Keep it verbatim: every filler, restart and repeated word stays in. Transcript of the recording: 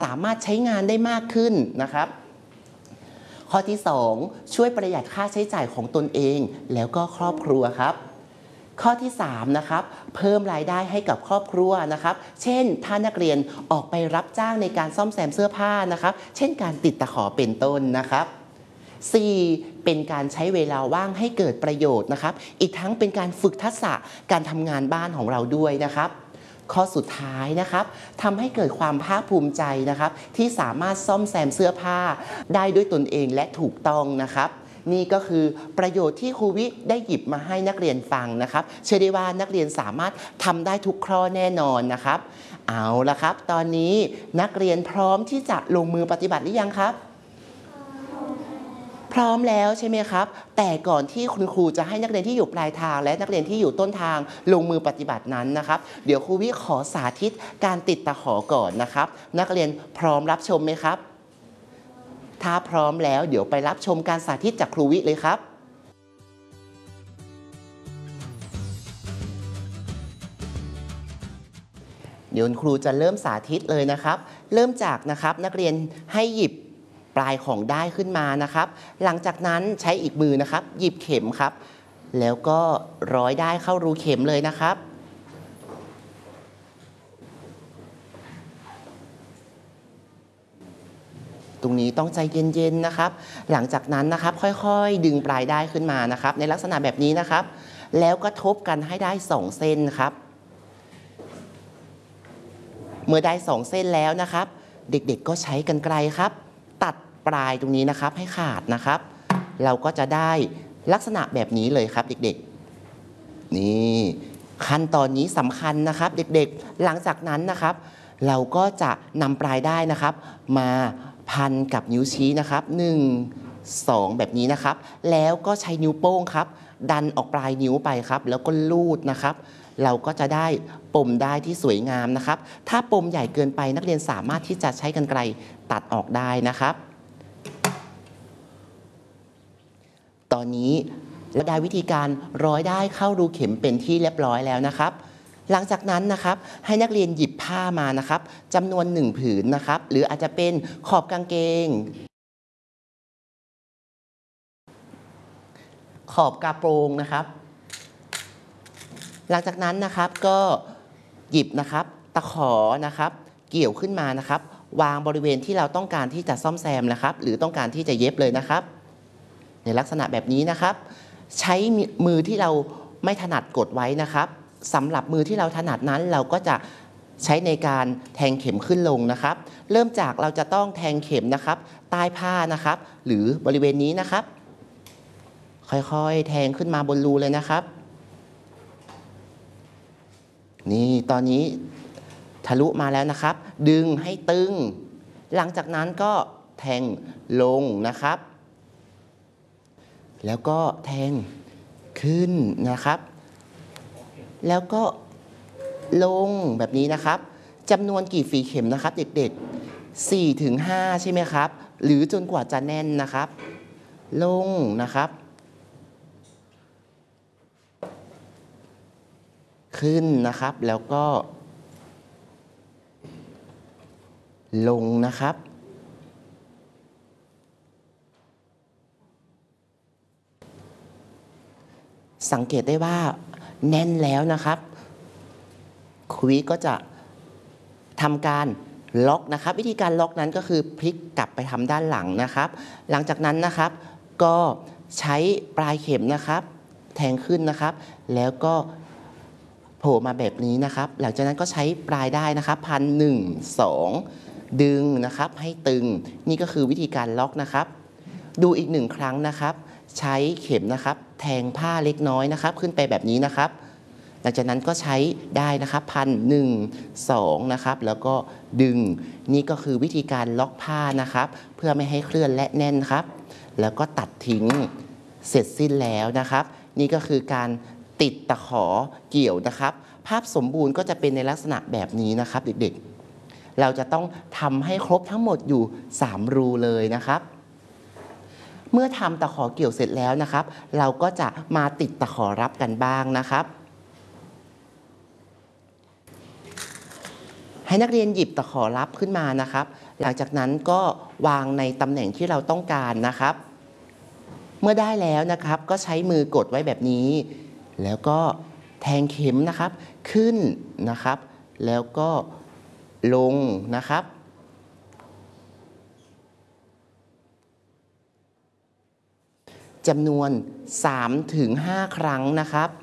สามารถใช้งานได้มากขึ้นนะครับข้อที่สองช่วยประหยัดค่าใช้จ่ายของตนเองแล้วก็ครอบครัวครับข้อที่สามนะครับเพิ่มรายได้ให้กับครอบครัวนะครับเช่นถ้านักเรียนออกไปรับจ้างในการซ่อมแซมเสื้อผ้านะครับเช่นการติดตะขอเป็นต้นนะครับสี่เป็นการใช้เวลาว่างให้เกิดประโยชน์นะครับอีกทั้งเป็นการฝึกทักษะการทำงานบ้านของเราด้วยนะครับข้อสุดท้ายนะครับทำให้เกิดความภาคภูมิใจนะครับที่สามารถซ่อมแซมเสื้อผ้าได้ด้วยตนเองและถูกต้องนะครับนี่ก็คือประโยชน์ที่ครูวิได้หยิบมาให้นักเรียนฟังนะครับเชื่อได้ว่านักเรียนสามารถทำได้ทุกข้อแน่นอนนะครับเอาละครับตอนนี้นักเรียนพร้อมที่จะลงมือปฏิบัติหรือยังครับพร้อมแล้วใช่ไหมครับแต่ก่อนที่คุณครูจะให้นักเรียนที่อยู่ปลายทางและนักเรียนที่อยู่ต้นทางลงมือปฏิบัตินั้นนะครับเดี๋ยวครูวิขอสาธิตการติดตะขอก่อนนะครับนักเรียนพร้อมรับชมไหมครับถ้าพร้อมแล้วเดี๋ยวไปรับชมการสาธิตจากครูวิเลยครับเดี๋ยวครูจะเริ่มสาธิตเลยนะครับเริ่มจากนะครับนักเรียนให้หยิบปลายของด้ายขึ้นมานะครับหลังจากนั้นใช้อีกมือนะครับหยิบเข็มครับแล้วก็ร้อยด้ายเข้ารูเข็มเลยนะครับตรงนี้ต้องใจเย็นๆนะครับหลังจากนั้นนะครับค่อยๆดึงปลายด้ายขึ้นมานะครับในลักษณะแบบนี้นะครับแล้วก็ทบกันให้ได้สองเส้นครับเมื่อได้สองเส้นแล้วนะครับเด็กๆก็ใช้กรรไกรครับตัดปลายตรงนี้นะครับให้ขาดนะครับเราก็จะได้ลักษณะแบบนี้เลยครับเด็กๆนี่ขั้นตอนนี้สำคัญนะครับเด็กๆหลังจากนั้นนะครับเราก็จะนำปลายด้ายนะครับมาพันกับนิ้วชี้นะครับหนึ่ง สองแบบนี้นะครับแล้วก็ใช้นิ้วโป้งครับดันออกปลายนิ้วไปครับแล้วก็ลูดนะครับเราก็จะได้ปมได้ที่สวยงามนะครับถ้าปมใหญ่เกินไปนักเรียนสามารถที่จะใช้กรรไกรตัดออกได้นะครับตอนนี้เราได้วิธีการร้อยได้เข้ารูเข็มเป็นที่เรียบร้อยแล้วนะครับหลังจากนั้นนะครับให้นักเรียนหยิบผ้ามานะครับจำนวนหนึ่งผืนนะครับหรืออาจจะเป็นขอบกางเกงขอบกระโปรงนะครับหลังจากนั้นนะครับก็หยิบนะครับตะขอนะครับเกี่ยวขึ้นมานะครับวางบริเวณที่เราต้องการที่จะซ่อมแซมนะครับหรือต้องการที่จะเย็บเลยนะครับในลักษณะแบบนี้นะครับใช้มือที่เราไม่ถนัดกดไว้นะครับสำหรับมือที่เราถนัดนั้นเราก็จะใช้ในการแทงเข็มขึ้นลงนะครับเริ่มจากเราจะต้องแทงเข็มนะครับใต้ผ้านะครับหรือบริเวณนี้นะครับค่อยๆแทงขึ้นมาบนรูเลยนะครับนี่ตอนนี้ทะลุมาแล้วนะครับดึงให้ตึงหลังจากนั้นก็แทงลงนะครับแล้วก็แทงขึ้นนะครับแล้วก็ลงแบบนี้นะครับจำนวนกี่ฝีเข็มนะครับเด็กๆ สี่ถึงห้า ใช่ไหมครับหรือจนกว่าจะแน่นนะครับลงนะครับขึ้นนะครับแล้วก็ลงนะครับสังเกตได้ว่าแน่นแล้วนะครับครูวิก็จะทำการล็อกนะครับวิธีการล็อกนั้นก็คือพลิกกลับไปทำด้านหลังนะครับหลังจากนั้นนะครับก็ใช้ปลายเข็มนะครับแทงขึ้นนะครับแล้วก็โผล่มาแบบนี้นะครับหลังจากนั้นก็ใช้ปลายได้นะครับพันหนึ่งสองดึงนะครับให้ตึงนี่ก็คือวิธีการล็อกนะครับดูอีกหนึ่งครั้งนะครับใช้เข็มนะครับแทงผ้าเล็กน้อยนะครับขึ้นไปแบบนี้นะครับหลังจากนั้นก็ใช้ได้นะครับพันหนึ่งสองนะครับแล้วก็ดึงนี่ก็คือวิธีการล็อกผ้านะครับเพื่อไม่ให้เคลื่อนและแน่นครับแล้วก็ตัดทิ้งเสร็จสิ้นแล้วนะครับนี่ก็คือการติดตะขอเกี่ยวนะครับภาพสมบูรณ์ก็จะเป็นในลักษณะแบบนี้นะครับเด็กๆเราจะต้องทำให้ครบทั้งหมดอยู่สามรูเลยนะครับเมื่อทำตะขอเกี่ยวเสร็จแล้วนะครับเราก็จะมาติดตะขอรับกันบ้างนะครับให้นักเรียนหยิบตะขอรับขึ้นมานะครับหลังจากนั้นก็วางในตำแหน่งที่เราต้องการนะครับเมื่อได้แล้วนะครับก็ใช้มือกดไว้แบบนี้แล้วก็แทงเข็มนะครับขึ้นนะครับแล้วก็ลงนะครับจำนวน สามถึงห้า ครั้งนะครับ